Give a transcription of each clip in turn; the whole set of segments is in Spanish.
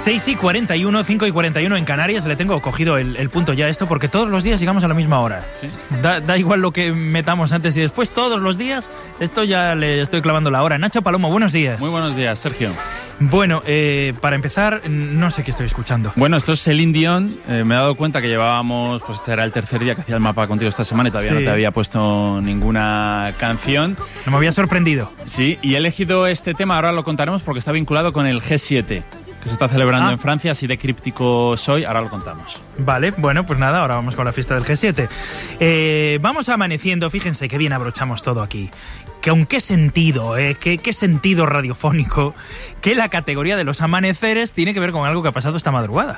6:41, 5:41 en Canarias. Le tengo cogido el punto ya a esto porque todos los días llegamos a la misma hora. ¿Sí? Da igual lo que metamos antes y después, todos los días. Esto ya le estoy clavando la hora. Nacho Palomo, buenos días. Muy buenos días, Sergio. Bueno, para empezar, no sé qué estoy escuchando. Bueno, esto es Celine Dion. Me he dado cuenta que llevábamos, pues este era el tercer día que hacía el mapa contigo esta semana y todavía no te había puesto ninguna canción. No me había sorprendido. Sí, y he elegido este tema, ahora lo contaremos porque está vinculado con el G7, que se está celebrando en Francia, así de críptico soy, ahora lo contamos. Vale, bueno, pues nada, ahora vamos con la fiesta del G7. Vamos amaneciendo, fíjense qué bien abrochamos todo aquí. ¿Con qué sentido, qué sentido radiofónico que la categoría de los amaneceres tiene que ver con algo que ha pasado esta madrugada?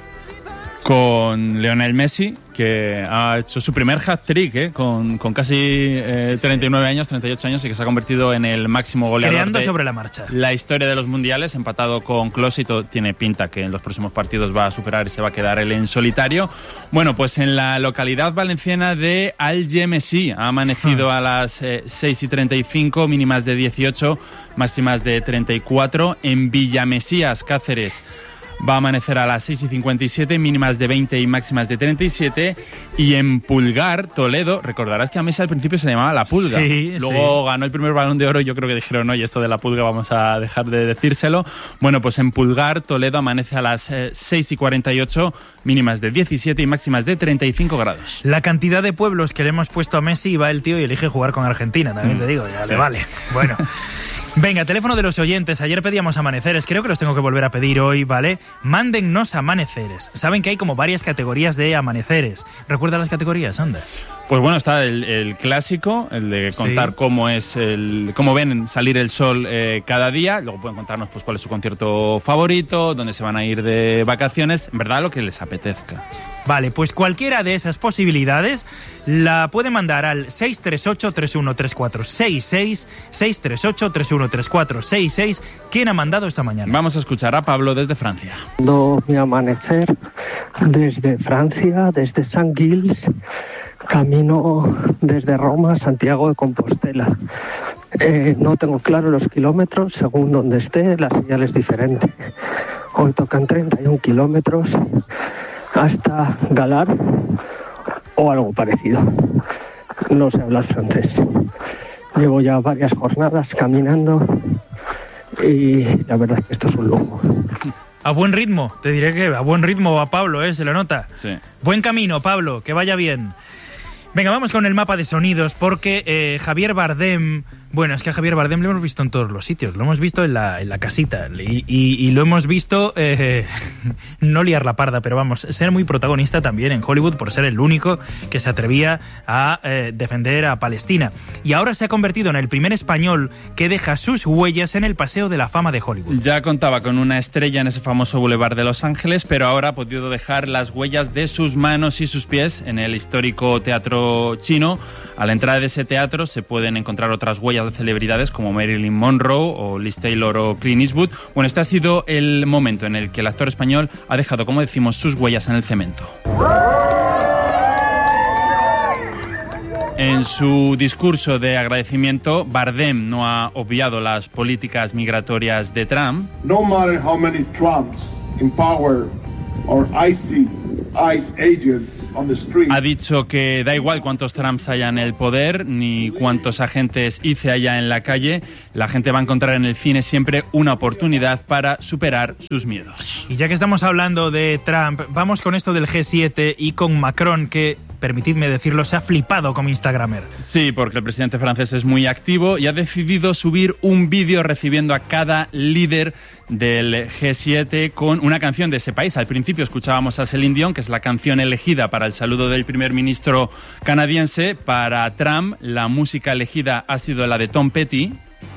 Con Lionel Messi, que ha hecho su primer hat-trick, con casi 39 años, 38 años, y que se ha convertido en el máximo goleador creando sobre la marcha la historia de los mundiales, empatado con Klose, y todo tiene pinta que en los próximos partidos va a superar y se va a quedar él en solitario. Bueno, pues en la localidad valenciana de Algemesí ha amanecido a las 6:35, mínimas de 18, máximas de 34. En Villamesías, Cáceres, va a amanecer a las 6:57, mínimas de 20 y máximas de 37. Y en Pulgar, Toledo, recordarás que a Messi al principio se le llamaba La Pulga. Sí, luego ganó el primer Balón de Oro y yo creo que dijeron, oye, esto de La Pulga vamos a dejar de decírselo. Bueno, pues en Pulgar, Toledo, amanece a las 6:48, mínimas de 17 y máximas de 35 grados. La cantidad de pueblos que le hemos puesto a Messi, va el tío y elige jugar con Argentina, también te digo, ya le vale. Bueno. Venga, teléfono de los oyentes. Ayer pedíamos amaneceres, creo que los tengo que volver a pedir hoy, ¿vale? Mándennos amaneceres. Saben que hay como varias categorías de amaneceres. ¿Recuerda las categorías, Ander? Pues bueno, está el clásico, el de contar cómo ven salir el sol cada día. Luego pueden contarnos pues cuál es su concierto favorito, dónde se van a ir de vacaciones, en verdad lo que les apetezca. Vale, pues cualquiera de esas posibilidades la puede mandar al 638-313466, 638-313466. ¿Quién ha mandado esta mañana? Vamos a escuchar a Pablo desde Francia. Mi amanecer desde Francia, desde Sant Gils, camino desde Roma a Santiago de Compostela. No tengo claro los kilómetros, según donde esté, la señal es diferente. Hoy tocan 31 kilómetros hasta Galar o algo parecido. No sé hablar francés. Llevo ya varias jornadas caminando y la verdad es que esto es un lujo. A buen ritmo, te diré que a buen ritmo va Pablo, se lo nota. Sí. Buen camino, Pablo, que vaya bien. Venga, vamos con el mapa de sonidos, porque Javier Bardem... Bueno, es que a Javier Bardem lo hemos visto en todos los sitios. Lo hemos visto en la casita y lo hemos visto, no liar la parda, pero vamos, ser muy protagonista también en Hollywood por ser el único que se atrevía a defender a Palestina. Y ahora se ha convertido en el primer español que deja sus huellas en el Paseo de la Fama de Hollywood. Ya contaba con una estrella en ese famoso Boulevard de Los Ángeles, pero ahora ha podido dejar las huellas de sus manos y sus pies en el histórico Teatro Chino. A la entrada de ese teatro se pueden encontrar otras huellas de celebridades como Marilyn Monroe o Liz Taylor o Clint Eastwood. Bueno, este ha sido el momento en el que el actor español ha dejado, como decimos, sus huellas en el cemento. En su discurso de agradecimiento, Bardem no ha obviado las políticas migratorias de Trump. No matter how many Trumps in power or ICE agents on the street. Ha dicho que da igual cuántos Trumps haya en el poder ni cuántos agentes ICE haya en la calle, la gente va a encontrar en el cine siempre una oportunidad para superar sus miedos. Y ya que estamos hablando de Trump, vamos con esto del G7 y con Macron, que, permitidme decirlo, se ha flipado como instagramer. Sí, porque el presidente francés es muy activo y ha decidido subir un vídeo recibiendo a cada líder del G7 con una canción de ese país. Al principio escuchábamos a Celine Dion, que es la canción elegida para el saludo del primer ministro canadiense. Para Trump, la música elegida ha sido la de Tom Petty.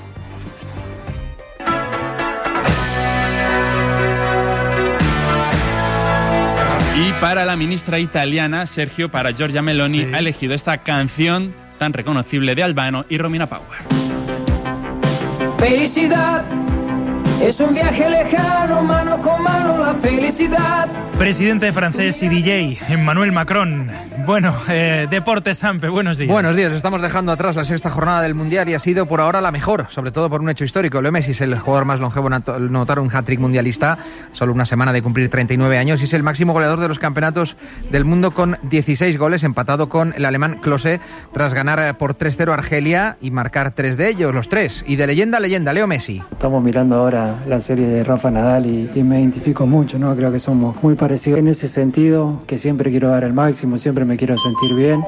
Y para la ministra italiana, Sergio, para Giorgia Meloni, ha elegido esta canción tan reconocible de Albano y Romina Power. Felicidad Es un viaje lejano, mano con mano, la felicidad. Presidente francés y DJ, Emmanuel Macron. Bueno, Deportes Sampe, buenos días. Buenos días, estamos dejando atrás la sexta jornada del Mundial y ha sido por ahora la mejor, sobre todo por un hecho histórico. Leo Messi es el jugador más longevo en anotar un hat-trick mundialista, solo una semana de cumplir 39 años, y es el máximo goleador de los campeonatos del mundo con 16 goles, empatado con el alemán Klose, tras ganar por 3-0 a Argelia y marcar 3 de ellos, los 3. Y de leyenda a leyenda, Leo Messi. Estamos mirando ahora la serie de Rafa Nadal y me identifico mucho, ¿no? Creo que somos muy parecidos en ese sentido, que siempre quiero dar el máximo, siempre me quiero sentir bien.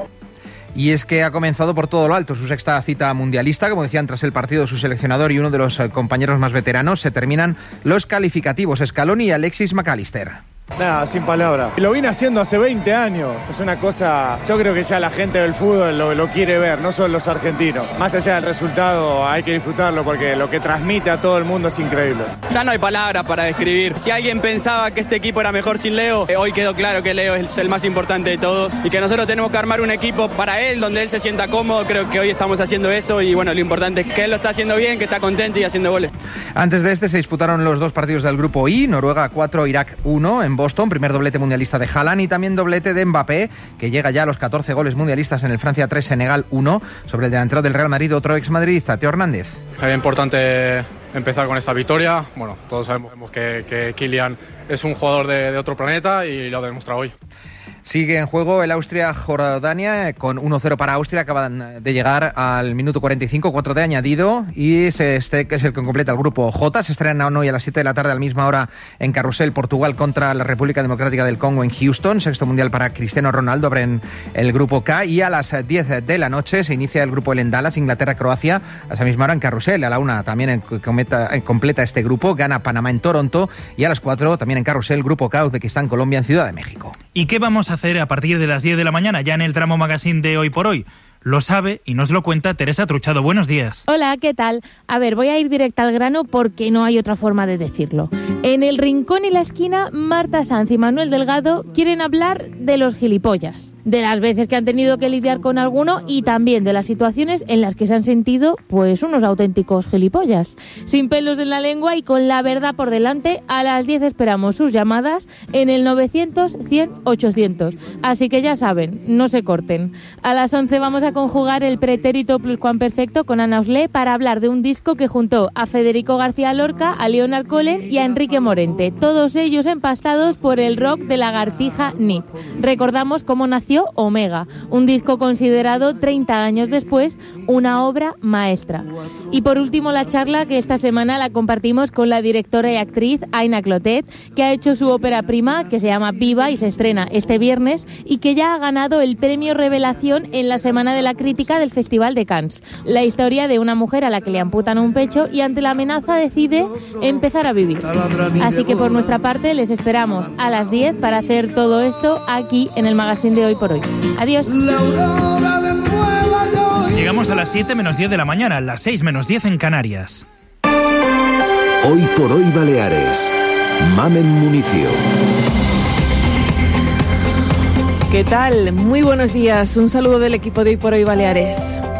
Y es que ha comenzado por todo lo alto su sexta cita mundialista, como decían tras el partido su seleccionador y uno de los compañeros más veteranos. Se terminan los calificativos, Scaloni y Alexis McAllister. Nada, sin palabras. Lo vine haciendo hace 20 años. Es una cosa, yo creo que ya la gente del fútbol lo quiere ver, no solo los argentinos. Más allá del resultado, hay que disfrutarlo porque lo que transmite a todo el mundo es increíble. Ya no hay palabras para describir. Si alguien pensaba que este equipo era mejor sin Leo, hoy quedó claro que Leo es el más importante de todos y que nosotros tenemos que armar un equipo para él, donde él se sienta cómodo. Creo que hoy estamos haciendo eso y bueno, lo importante es que él lo está haciendo bien, que está contento y haciendo goles. Antes de este se disputaron los dos partidos del grupo I, Noruega 4, Irak 1 en Boston, primer doblete mundialista de Haaland y también doblete de Mbappé, que llega ya a los 14 goles mundialistas en el Francia 3, Senegal 1, sobre el delantero del Real Madrid, otro exmadridista, Teo Hernández. Es importante empezar con esta victoria. Bueno, todos sabemos que Kylian es un jugador de otro planeta y lo ha demostrado hoy. Sigue en juego el Austria-Jordania con 1-0 para Austria. Acaban de llegar al minuto 45, 4 de añadido. Y este es el que completa el grupo J. Se estrenan hoy a las 7 de la tarde, a la misma hora, en Carrusel, Portugal contra la República Democrática del Congo en Houston. Sexto mundial para Cristiano Ronaldo. Abren el grupo K. Y a las 10 de la noche se inicia el grupo L en Dallas, Inglaterra-Croacia. A esa misma hora en Carrusel. A la 1 también completa este grupo. Gana Panamá en Toronto. Y a las 4 también en Carrusel, grupo K, Uzbekistán-Colombia en Ciudad de México. ¿Y qué vamos a hacer a partir de las 10 de la mañana, ya en el tramo magazine de Hoy por Hoy? Lo sabe y nos lo cuenta Teresa Truchado. Buenos días. Hola, ¿qué tal? A ver, voy a ir directa al grano porque no hay otra forma de decirlo. En el rincón y la esquina, Marta Sanz y Manuel Delgado quieren hablar de los gilipollas, de las veces que han tenido que lidiar con alguno y también de las situaciones en las que se han sentido, pues, unos auténticos gilipollas. Sin pelos en la lengua y con la verdad por delante, a las 10 esperamos sus llamadas en el 900-100-800. Así que ya saben, no se corten. A las 11 vamos a conjugar el pretérito pluscuamperfecto con Ana Oslé para hablar de un disco que juntó a Federico García Lorca, a Leonard Cohen y a Enrique Morente, todos ellos empastados por el rock de Lagartija Nip. Recordamos cómo nació Omega, un disco considerado 30 años después una obra maestra. Y por último la charla que esta semana la compartimos con la directora y actriz Aina Clotet, que ha hecho su ópera prima que se llama Viva y se estrena este viernes y que ya ha ganado el premio Revelación en la Semana de la Crítica del Festival de Cannes. La historia de una mujer a la que le amputan un pecho y ante la amenaza decide empezar a vivir. Así que por nuestra parte les esperamos a las 10 para hacer todo esto aquí en el magazine de Hoy por Hoy. Adiós. Llegamos a las 7 menos 10 de la mañana, las 6 menos 10 en Canarias. Hoy por Hoy Baleares. Mamen Municio. ¿Qué tal? Muy buenos días. Un saludo del equipo de Hoy por Hoy Baleares.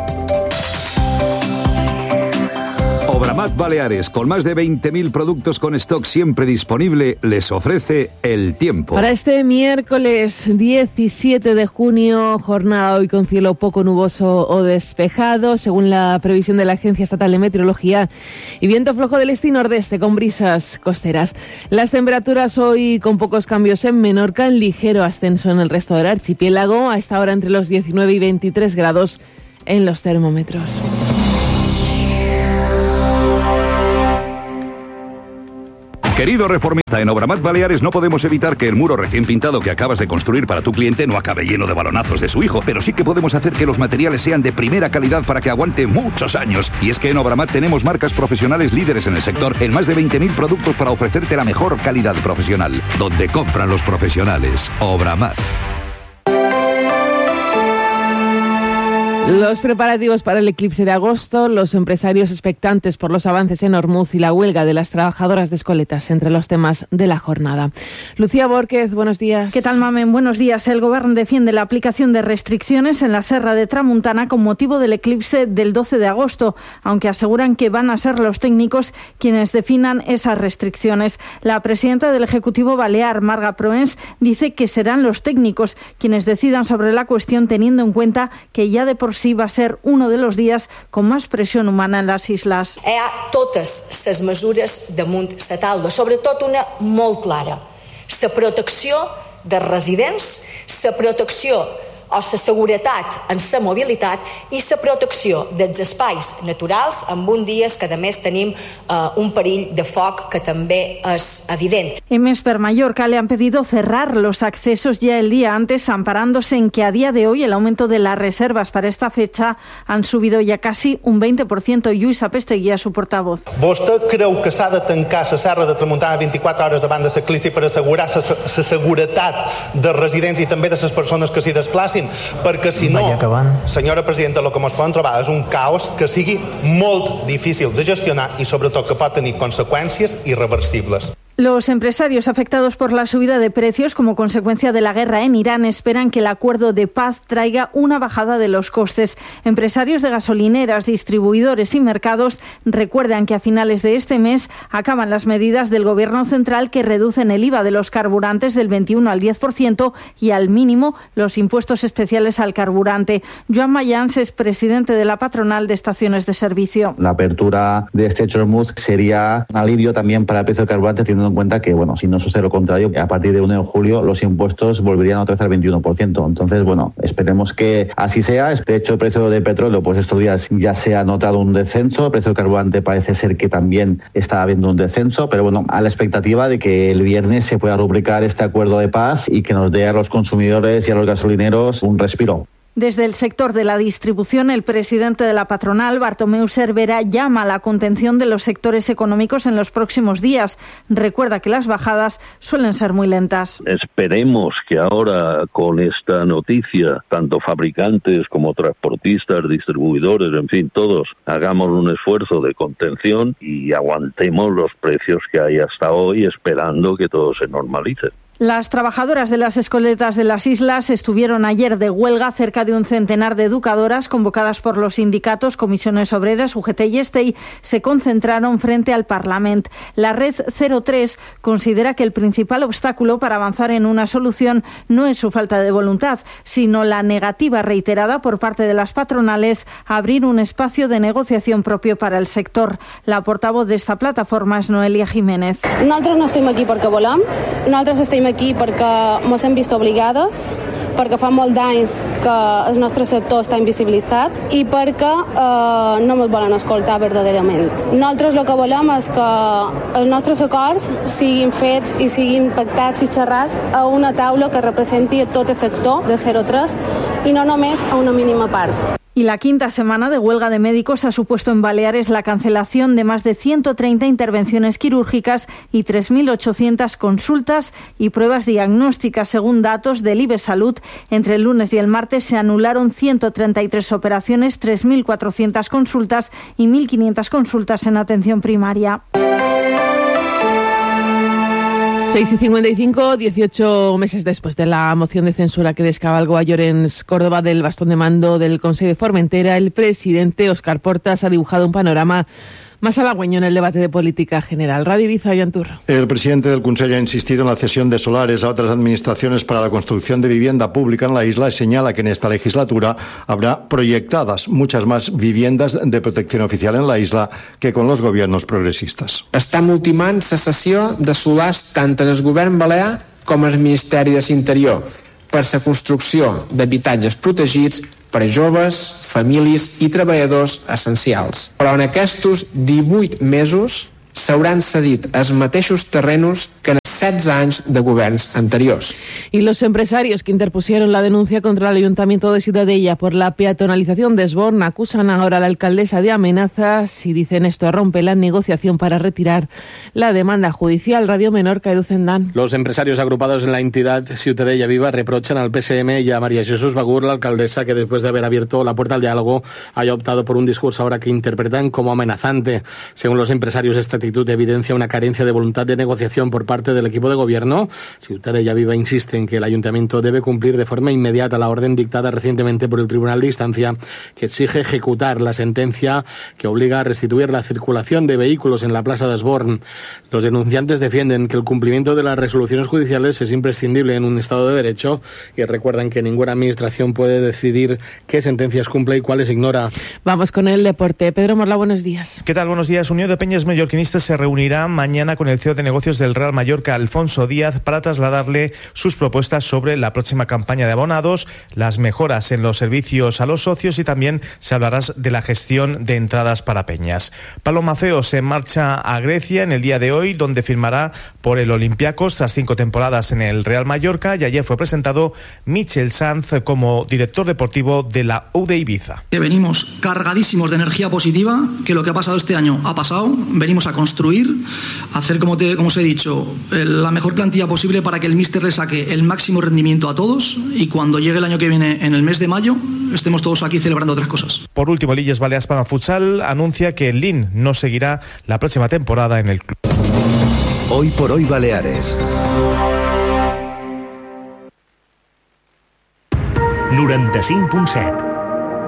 Obramat Baleares, con más de 20.000 productos con stock siempre disponible, les ofrece el tiempo. Para este miércoles 17 de junio, jornada hoy con cielo poco nuboso o despejado, según la previsión de la Agencia Estatal de Meteorología, y viento flojo del este y nordeste con brisas costeras. Las temperaturas hoy con pocos cambios en Menorca, en ligero ascenso en el resto del archipiélago, a esta hora entre los 19 y 23 grados en los termómetros. Querido reformista, en Obramat Baleares no podemos evitar que el muro recién pintado que acabas de construir para tu cliente no acabe lleno de balonazos de su hijo, pero sí que podemos hacer que los materiales sean de primera calidad para que aguante muchos años. Y es que en Obramat tenemos marcas profesionales líderes en el sector, en más de 20.000 productos para ofrecerte la mejor calidad profesional. Donde compran los profesionales. Obramat. Los preparativos para el eclipse de agosto, los empresarios expectantes por los avances en Ormuz y la huelga de las trabajadoras de escoletas entre los temas de la jornada. Lucía Bórquez, buenos días. ¿Qué tal, Mamen? Buenos días. El Gobierno defiende la aplicación de restricciones en la Serra de Tramuntana con motivo del eclipse del 12 de agosto, aunque aseguran que van a ser los técnicos quienes definan esas restricciones. La presidenta del Ejecutivo Balear, Marga Proens, dice que serán los técnicos quienes decidan sobre la cuestión, teniendo en cuenta que ya de por sí va a ser uno de los días con más presión humana en les isles. Hi ha totes les mesures damunt la taula, sobretot una molt clara. La protecció dels residents, la protecció o la seguretat en la mobilitat i la protecció dels espais naturals en un dia que a més tenim un perill de foc que també és evident. En Mesper Mallorca le han pedido cerrar los accesos ya el día antes, amparándose en que a día de hoy el aumento de las reservas para esta fecha han subido ya casi un 20%. Lluís Apesteguía, su portavoz. Vostè creu que s'ha de tancar la Serra de Tramuntana 24 hores abans de l'eclipsi per assegurar la seguretat dels residents i també de les persones que s'hi desplacin? Perquè si no, senyora presidenta, el que ens podem trobar és un caos que sigui molt difícil de gestionar i sobretot que pot tenir conseqüències irreversibles. Los empresarios afectados por la subida de precios como consecuencia de la guerra en Irán esperan que el acuerdo de paz traiga una bajada de los costes. Empresarios de gasolineras, distribuidores y mercados recuerdan que a finales de este mes acaban las medidas del Gobierno central que reducen el IVA de los carburantes del 21 al 10% y al mínimo los impuestos especiales al carburante. Joan Mayans es presidente de la patronal de estaciones de servicio. La apertura de Estrecho de Ormuz sería un alivio también para el precio del carburante, teniendo en cuenta que, bueno, si no sucede lo contrario, a partir del 1 de julio los impuestos volverían otra vez al 21%. Entonces, bueno, esperemos que así sea. De hecho, el precio del petróleo, pues estos días ya se ha notado un descenso. El precio del carburante parece ser que también está habiendo un descenso, pero bueno, a la expectativa de que el viernes se pueda rubricar este acuerdo de paz y que nos dé a los consumidores y a los gasolineros un respiro. Desde el sector de la distribución, el presidente de la patronal, Bartomeu Cervera, llama a la contención de los sectores económicos en los próximos días. Recuerda que las bajadas suelen ser muy lentas. Esperemos que ahora, con esta noticia, tanto fabricantes como transportistas, distribuidores, en fin, todos hagamos un esfuerzo de contención y aguantemos los precios que hay hasta hoy, esperando que todo se normalice. Las trabajadoras de las escoletas de las islas estuvieron ayer de huelga, cerca de un centenar de educadoras convocadas por los sindicatos, comisiones obreras, UGT y STEI, se concentraron frente al Parlament. La Red 03 considera que el principal obstáculo para avanzar en una solución no es su falta de voluntad, sino la negativa reiterada por parte de las patronales a abrir un espacio de negociación propio para el sector. La portavoz de esta plataforma es Noelia Jiménez. Nosaltres no estem aquí perquè volem, nosaltres estem aquí perquè ens hem vist obligades, perquè fa molt d'anys que el nostre sector està invisibilitzat i perquè no ens volen escoltar verdaderament. Nosaltres el que volem és que els nostres acords siguin fets i siguin pactats i xerrats a una taula que representi a tot el sector de 03 i no només a una mínima part. Y la quinta semana de huelga de médicos ha supuesto en Baleares la cancelación de más de 130 intervenciones quirúrgicas y 3.800 consultas y pruebas diagnósticas. Según datos del IBE Salud, entre el lunes y el martes se anularon 133 operaciones, 3.400 consultas y 1.500 consultas en atención primaria. 6:55, 18 meses después de la moción de censura que descabalgó a Llorens Córdoba del bastón de mando del Consejo de Formentera, el presidente Óscar Portas ha dibujado un panorama más halagüeño en el debate de política general. Radio Ibiza, Joan Turro. El presidente del Consell ha insistido en la cesión de solares a otras administraciones para la construcción de vivienda pública en la isla y señala que en esta legislatura habrá proyectadas muchas más viviendas de protección oficial en la isla que con los gobiernos progresistas. Estem ultimant la cessió de solars tant en el govern balear com el Ministeri de l'Interior per la construcció d'habitatges protegits per a joves, famílies i treballadors essencials. Però en aquests 18 mesos s'hauran cedit els mateixos terrenos que en 16 anys de governs anteriors. Y los empresarios que interpusieron la denuncia contra el Ayuntamiento de Ciutadella por la peatonalización de Esborn acusan ahora a la alcaldesa de amenazas y dicen esto rompe la negociación para retirar la demanda judicial. Radio Menorca, Edu Zendán. Los empresarios agrupados en la entidad Ciutadella Viva reprochan al PSM y a María Jesús Bagur, la alcaldesa, que después de haber abierto la puerta al diálogo haya optado por un discurso ahora que interpretan como amenazante. Según los empresarios, esta actitud evidencia una carencia de voluntad de negociación por parte del equipo de gobierno. Ciutadella Viva insiste en que el ayuntamiento debe cumplir de forma inmediata la orden dictada recientemente por el Tribunal de Instancia, que exige ejecutar la sentencia que obliga a restituir la circulación de vehículos en la plaza de Esborn. Los denunciantes defienden que el cumplimiento de las resoluciones judiciales es imprescindible en un Estado de Derecho y recuerdan que ninguna administración puede decidir qué sentencias cumple y cuáles ignora. Vamos con el deporte. Pedro Morla, buenos días. ¿Qué tal? Buenos días. Unión de Peñas Mallorquinistas se reunirá mañana con el CEO de negocios del Real Mallorca, Alfonso Díaz, para trasladarle sus propuestas sobre la próxima campaña de abonados, las mejoras en los servicios a los socios y también se hablará de la gestión de entradas para peñas. Pablo Maceo se marcha a Grecia en el día de hoy, donde firmará por el Olympiacos tras 5 temporadas en el Real Mallorca, y ayer fue presentado Michel Sanz como director deportivo de la UD Ibiza. Venimos cargadísimos de energía positiva, que lo que ha pasado este año ha pasado. Venimos a construir, a hacer, como os he dicho, la mejor plantilla posible para que el míster le saque el máximo rendimiento a todos y cuando llegue el año que viene, en el mes de mayo, estemos todos aquí celebrando otras cosas. Por último, el Illes Balears Palma Futsal anuncia que Lin no seguirá la próxima temporada en el club. Hoy por hoy Baleares. 95.7.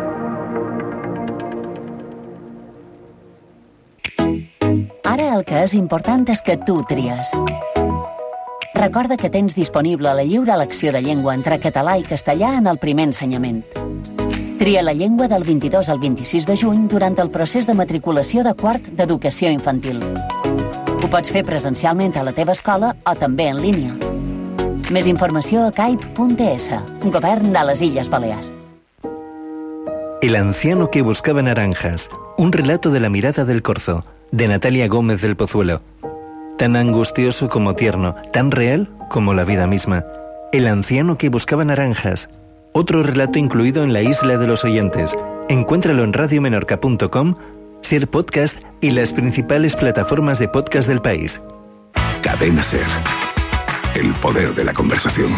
Ara el que és important és que tu tries. Recorda que tens disponible la lliure elecció de llengua entre català i castellà en el primer ensenyament. Tria la llengua del 22 al 26 de juny durant el procés de matriculació de quart d'educació infantil. Ho pots fer presencialment a la teva escola o també en línia. Més informació a caip.es, Govern de les Illes Balears. El anciano que buscaba naranjas, un relato de la mirada del corzo, de Natalia Gómez del Pozuelo. Tan angustioso como tierno, tan real como la vida misma. El anciano que buscaba naranjas. Otro relato incluido en la Isla de los Oyentes. Encuéntralo en radiomenorca.com, Ser Podcast y las principales plataformas de podcast del país. Cadena Ser. El poder de la conversación.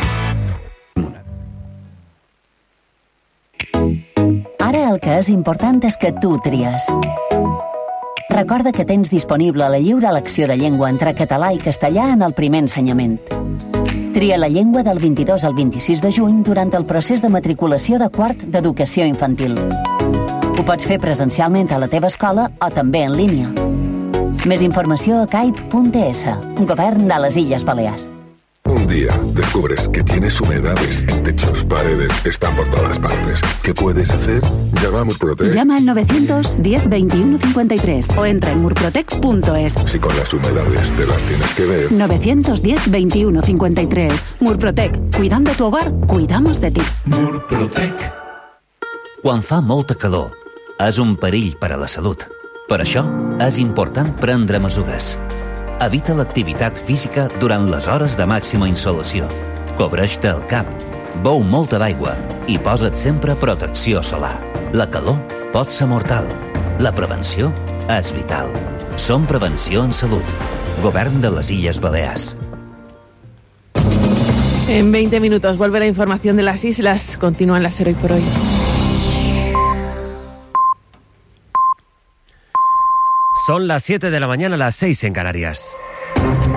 Ara el que és important és que tu tries. Recorda que tens disponible la lliure elecció de llengua entre català i castellà en el primer ensenyament. Tria la llengua del 22 al 26 de juny durant el procés de matriculació de quart d'educació infantil. Ho pots fer presencialment a la teva escola o també en línia. Més informació a caip.es, Govern de les Illes Balears. Un día descubres que tienes humedades en techos, paredes, están por todas partes. ¿Qué puedes hacer? Llama a Murprotec. Llama al 910 21 53 o entra en murprotec.es. Si con las humedades te las tienes que ver. 910 21 53. Murprotec. Cuidando tu hogar, cuidamos de ti. Murprotec. Quan fa molta calor, és un perill per a la salut. Per això, és important prendre mesures. Evita l'activitat física durant les hores de màxima insolació. Cobreix-te el cap, beu molta d'aigua i posa't sempre protecció solar. La calor pot ser mortal. La prevenció és vital. Som Prevenció en Salut. Govern de les Illes Balears. En 20 minutos vuelve la información de las islas. Continúan las Hoy por Hoy. Son las 7 de la mañana, las 6 en Canarias.